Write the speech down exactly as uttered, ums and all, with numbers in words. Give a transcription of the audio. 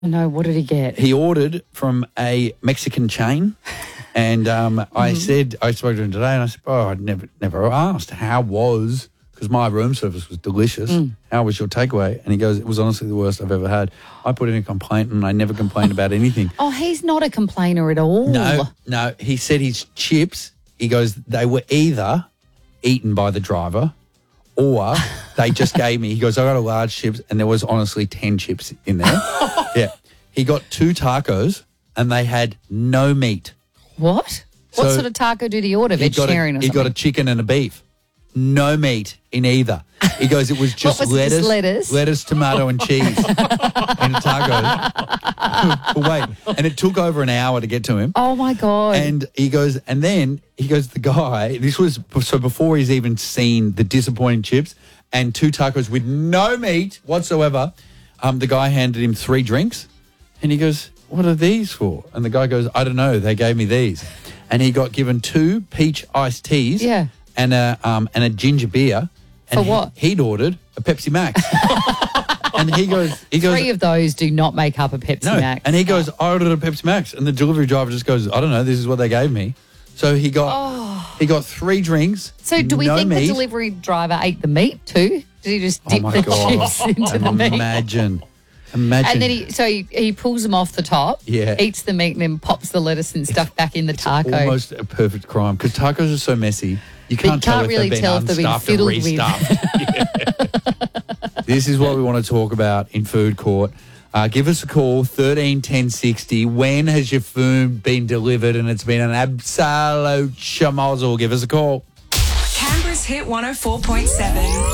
No, what did he get? He ordered from a Mexican chain, and um, I Mm-hmm. said, I spoke to him today, and I said, oh, I'd never, never asked, how was, because my room service was delicious, Mm. how was your takeaway? And he goes, it was honestly the worst I've ever had. I put in a complaint, and I never complained about anything. Oh, he's not a complainer at all. No, no, he said his chips, he goes, they were either eaten by the driver or they just gave me, he goes, I got a large chips and there was honestly ten chips in there. Yeah. He got two tacos and they had no meat. What? So what sort of taco did he order? He got, a, Vegetarian or he something? got a chicken and a beef. No meat in either. He goes, it was just was it, lettuce, just lettuce? lettuce, tomato and cheese in a taco. Wait, and it took over an hour to get to him. Oh, my God. And he goes, and then he goes, the guy, this was, so before he's even seen the disappointing chips and two tacos with no meat whatsoever, um, the guy handed him three drinks and he goes, what are these for? And the guy goes, I don't know, they gave me these. And he got given two peach iced teas Yeah. and a, um, and a ginger beer. And For what? He, he'd ordered a Pepsi Max. And he goes, he goes, Three of those do not make up a Pepsi no. Max. And he goes, I ordered a Pepsi Max. And the delivery driver just goes, I don't know, this is what they gave me. So he got he got three drinks. So do we no think meat. the delivery driver ate the meat too? Did he just Oh dip my the God. chips into the meat? Imagine. Imagine. And then he, so he, he pulls them off the top, Yeah. eats the meat, and then pops the lettuce and stuff back in the taco. Almost a perfect crime because tacos are so messy. You can't, you tell can't if really they've been tell if they've been unstuffed fiddled or with. restuffed. This is what we want to talk about in Food Court. Uh, give us a call, thirteen ten sixty. When has your food been delivered and it's been an absolute schmozzle? Give us a call. Canberra's Hit one oh four point seven.